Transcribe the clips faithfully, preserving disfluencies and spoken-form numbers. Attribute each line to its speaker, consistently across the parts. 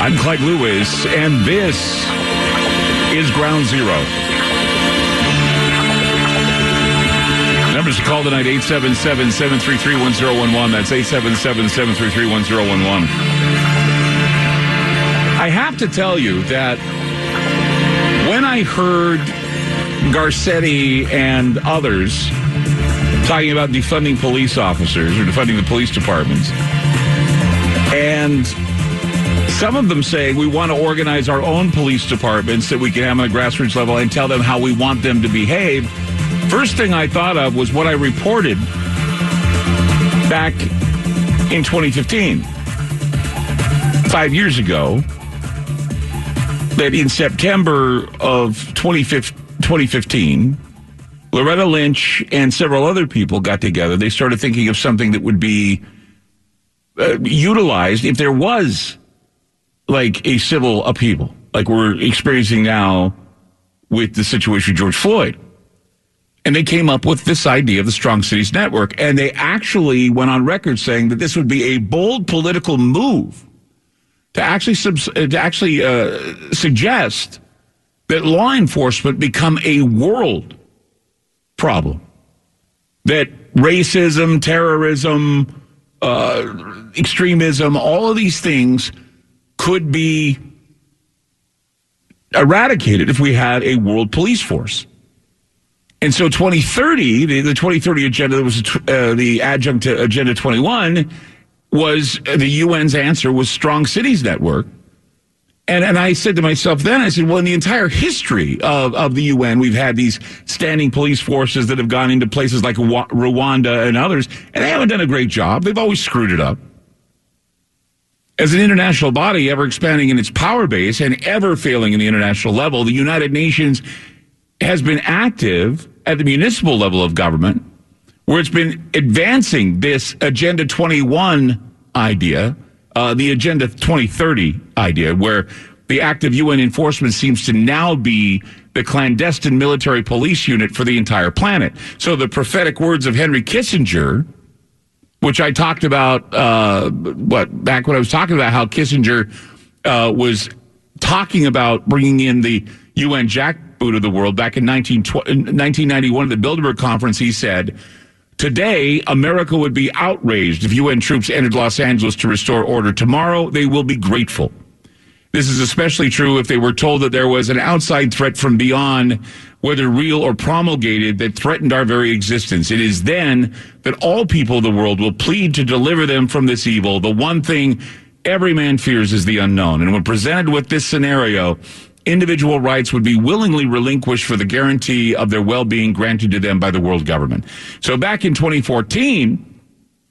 Speaker 1: I'm Clyde Lewis, and this is Ground Zero. Numbers to call tonight, eight seven seven, seven three three, one zero one one. That's eight seven seven, seven three three, one zero one one. I have to tell you that when I heard Garcetti and others talking about defunding police officers or defunding the police departments, and some of them saying we want to organize our own police departments that we can have on a grassroots level and tell them how we want them to behave. First thing I thought of was what I reported back in twenty fifteen, five years ago, that in September of twenty fifteen, Loretta Lynch and several other people got together. They started thinking of something that would be uh, utilized if there was like a civil upheaval, like we're experiencing now with the situation with George Floyd. And they came up with this idea of the Strong Cities Network, and they actually went on record saying that this would be a bold political move to actually subs- to actually uh, suggest that law enforcement become a world problem, that racism, terrorism, uh, extremism, all of these things could be eradicated if we had a world police force. And so twenty thirty, the, the twenty thirty agenda, that was uh, the adjunct to Agenda twenty-one, was uh, the U N's answer was Strong Cities Network. And and I said to myself then, I said, well, in the entire history of, of the U N, we've had these standing police forces that have gone into places like Rwanda and others, and they haven't done a great job. They've always screwed it up. As an international body, ever expanding in its power base and ever failing in the international level, the United Nations has been active at the municipal level of government, where it's been advancing this Agenda twenty-one idea, uh, the Agenda twenty thirty idea, where the active U N enforcement seems to now be the clandestine military police unit for the entire planet. So the prophetic words of Henry Kissinger, which I talked about, uh, what, back when I was talking about how Kissinger uh, was talking about bringing in the U N jackboot of the world back in nineteen ninety-one at the Bilderberg Conference. He said, today, America would be outraged if U N troops entered Los Angeles to restore order. Tomorrow, they will be grateful. This is especially true if they were told that there was an outside threat from beyond, whether real or promulgated, that threatened our very existence. It is then that all people of the world will plead to deliver them from this evil. The one thing every man fears is the unknown. And when presented with this scenario, individual rights would be willingly relinquished for the guarantee of their well-being granted to them by the world government. So back in twenty fourteen,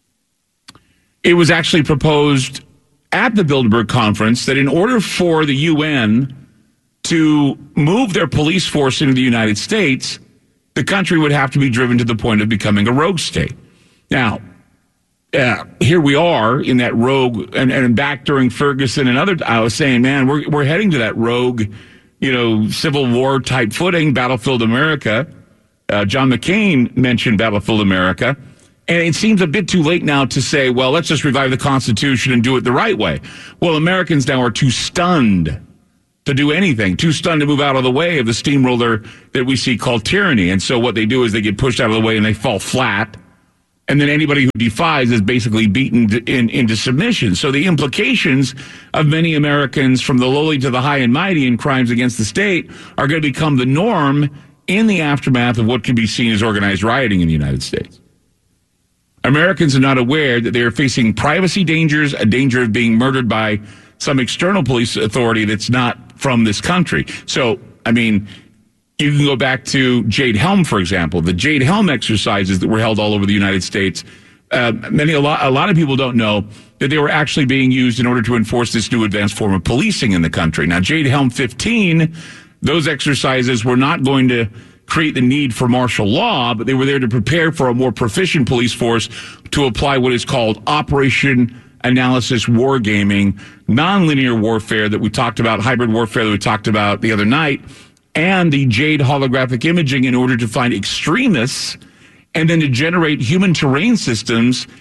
Speaker 1: it was actually proposed at the Bilderberg Conference that in order for the U N to move their police force into the United States, the country would have to be driven to the point of becoming a rogue state. Now, uh, here we are in that rogue, and, and back during Ferguson and other, I was saying, man, we're we're heading to that rogue, you know, Civil War type footing, Battlefield America. Uh, John McCain mentioned Battlefield America. And it seems a bit too late now to say, well, let's just revive the Constitution and do it the right way. Well, Americans now are too stunned to do anything, too stunned to move out of the way of the steamroller that we see called tyranny. And so what they do is they get pushed out of the way and they fall flat. And then anybody who defies is basically beaten in, into submission. So the implications of many Americans, from the lowly to the high and mighty in crimes against the state, are going to become the norm in the aftermath of what can be seen as organized rioting in the United States. Americans are not aware that they are facing privacy dangers, a danger of being murdered by some external police authority that's not from this country. So, I mean, you can go back to Jade Helm, for example. The Jade Helm exercises that were held all over the United States. Uh, many, a lot, a lot of people don't know that they were actually being used in order to enforce this new advanced form of policing in the country. Now, Jade Helm fifteen, those exercises were not going to create the need for martial law, but they were there to prepare for a more proficient police force to apply what is called Operation Analysis Wargaming, nonlinear warfare that we talked about, hybrid warfare that we talked about the other night, and the Jade holographic imaging in order to find extremists and then to generate human terrain systems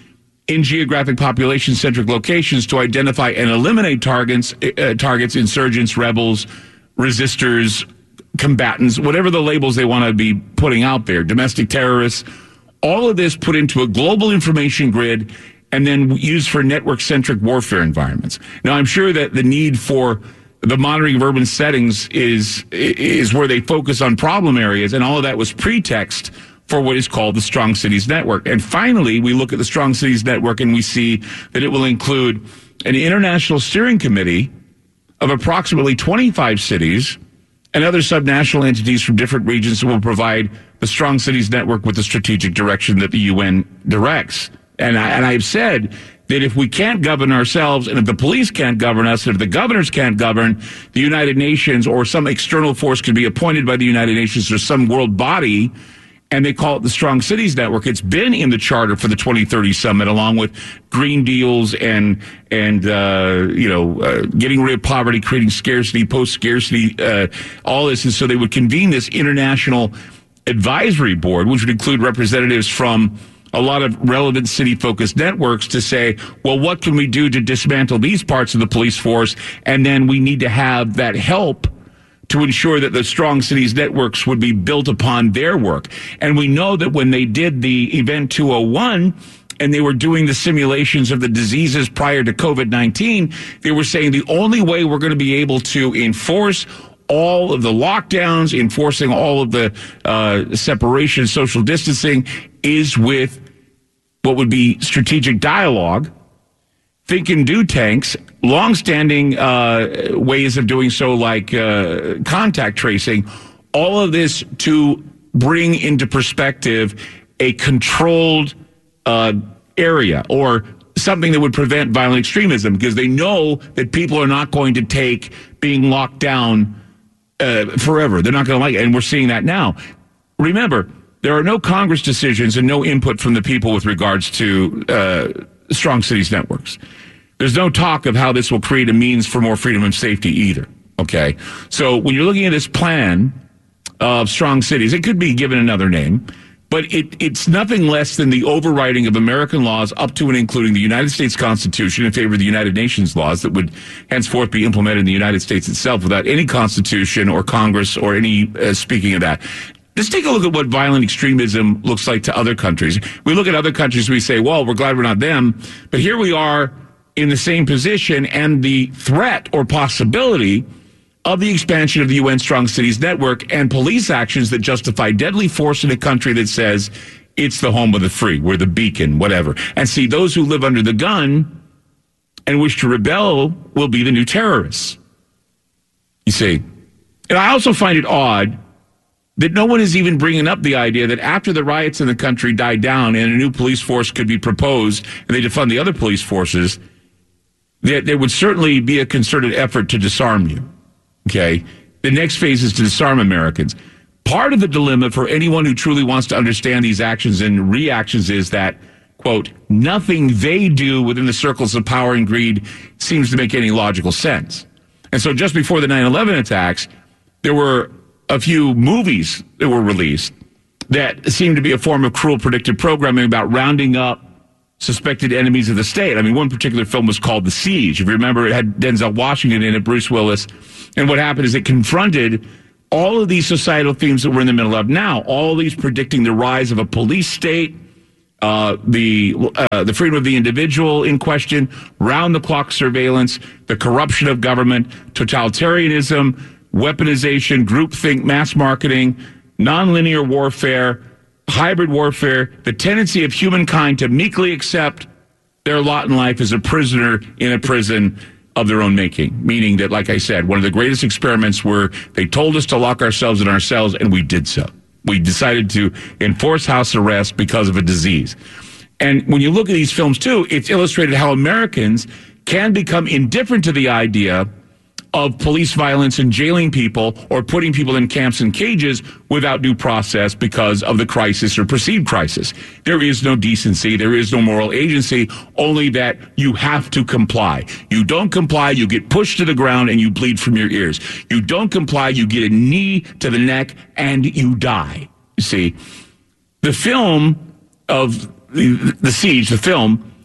Speaker 1: in geographic population-centric locations to identify and eliminate targets, uh, targets, insurgents, rebels, resistors, combatants, whatever the labels they want to be putting out there, domestic terrorists, all of this put into a global information grid and then used for network-centric warfare environments. Now, I'm sure that the need for the monitoring of urban settings is is where they focus on problem areas, and all of that was pretext for what is called the Strong Cities Network. And finally, we look at the Strong Cities Network and we see that it will include an international steering committee of approximately twenty-five cities and other subnational entities from different regions that will provide the Strong Cities Network with the strategic direction that the U N directs. And, I, and I've said that if we can't govern ourselves, and if the police can't govern us, and if the governors can't govern, the United Nations or some external force can be appointed by the United Nations or some world body, and they call it the Strong Cities Network. It's been in the charter for the twenty thirty summit, along with green deals and and uh, you know uh, getting rid of poverty, creating scarcity, post scarcity, uh, all this. And so they would convene this international advisory board, which would include representatives from a lot of relevant city-focused networks to say, well, what can we do to dismantle these parts of the police force? And then we need to have that help to ensure that the Strong Cities networks would be built upon their work. And we know that when they did the Event two oh one and they were doing the simulations of the diseases prior to COVID nineteen, they were saying the only way we're going to be able to enforce all of the lockdowns, enforcing all of the uh, separation, social distancing, is with what would be strategic dialogue, think and do tanks, longstanding uh, ways of doing so, like uh, contact tracing, all of this to bring into perspective a controlled uh, area or something that would prevent violent extremism, because they know that people are not going to take being locked down uh, forever. They're not going to like it, and we're seeing that now. Remember, there are no Congress decisions and no input from the people with regards to uh, Strong Cities networks. There's no talk of how this will create a means for more freedom and safety either, okay? So when you're looking at this plan of Strong Cities, it could be given another name, but it, it's nothing less than the overriding of American laws up to and including the United States Constitution in favor of the United Nations laws that would henceforth be implemented in the United States itself without any Constitution or Congress or any uh, speaking of that. Let's take a look at what violent extremism looks like to other countries. We look at other countries, we say, well, we're glad we're not them, but here we are in the same position, and the threat or possibility of the expansion of the U N Strong Cities Network and police actions that justify deadly force in a country that says it's the home of the free, we're the beacon, whatever. And see, those who live under the gun and wish to rebel will be the new terrorists. You see, and I also find it odd that no one is even bringing up the idea that after the riots in the country died down and a new police force could be proposed and they defund the other police forces, that there would certainly be a concerted effort to disarm you. Okay? The next phase is to disarm Americans. Part of the dilemma for anyone who truly wants to understand these actions and reactions is that, quote, nothing they do within the circles of power and greed seems to make any logical sense. And so just before the nine eleven attacks, there were a few movies that were released that seemed to be a form of cruel predictive programming about rounding up suspected enemies of the state. I mean, one particular film was called The Siege. If you remember, it had Denzel Washington in it, Bruce Willis. And what happened is it confronted all of these societal themes that we're in the middle of now, all of these predicting the rise of a police state, uh, the uh, the freedom of the individual in question, round-the-clock surveillance, the corruption of government, totalitarianism, weaponization, groupthink, mass marketing, nonlinear warfare, hybrid warfare, the tendency of humankind to meekly accept their lot in life as a prisoner in a prison of their own making. Meaning that, like I said, one of the greatest experiments were they told us to lock ourselves in our cells, and we did so. We decided to enforce house arrest because of a disease. And when you look at these films, too, it's illustrated how Americans can become indifferent to the idea of police violence and jailing people or putting people in camps and cages without due process because of the crisis or perceived crisis. There is no decency. There is no moral agency, only that you have to comply. You don't comply, you get pushed to the ground and you bleed from your ears. You don't comply, you get a knee to the neck and you die. You see, the film of the, the Siege, the film,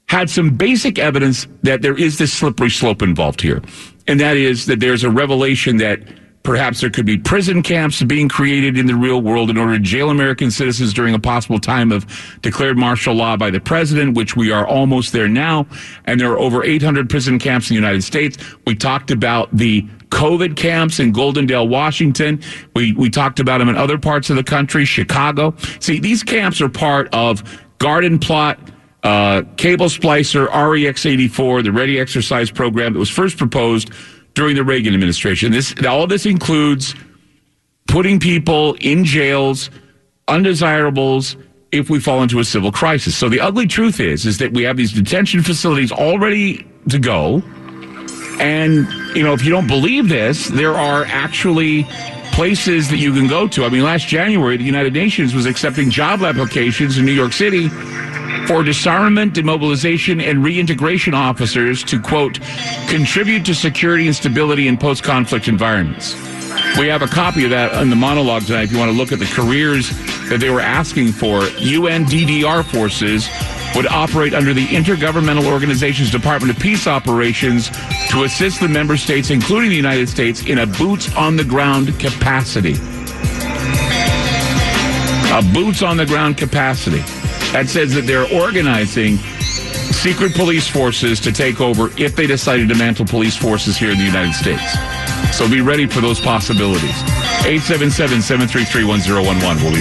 Speaker 1: had some basic evidence that there is this slippery slope involved here. And that is that there's a revelation that perhaps there could be prison camps being created in the real world in order to jail American citizens during a possible time of declared martial law by the president, which we are almost there now. And there are over eight hundred prison camps in the United States. We talked about the COVID camps in Goldendale, Washington. We, we talked about them in other parts of the country, Chicago. See, these camps are part of Garden Plot, uh, Cable Splicer, R E X eighty-four, the Ready Exercise program that was first proposed during the Reagan administration. This, all this includes putting people in jails, undesirables, if we fall into a civil crisis. So the ugly truth is, is that we have these detention facilities all ready to go. And, you know, if you don't believe this, there are actually places that you can go to. I mean, last January, the United Nations was accepting job applications in New York City for disarmament, demobilization, and reintegration officers to, quote, contribute to security and stability in post-conflict environments. We have a copy of that in the monologue tonight if you want to look at the careers that they were asking for. U N D D R forces would operate under the Intergovernmental Organization's Department of Peace Operations to assist the member states, including the United States, in a boots-on-the-ground capacity. A boots-on-the-ground capacity. That says that they're organizing secret police forces to take over if they decide to dismantle police forces here in the United States. So be ready for those possibilities. eight seven seven, seven three three, one zero one one. We'll be